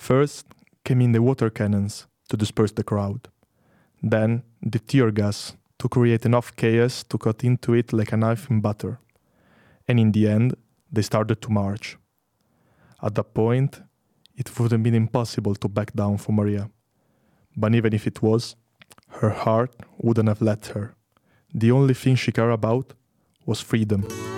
First came in the water cannons to disperse the crowd. Then the tear gas to create enough chaos to cut into it like a knife in butter. And in the end, they started to march. At that point, it would have been impossible to back down for Maria. But even if it was, her heart wouldn't have let her. The only thing she cared about was freedom.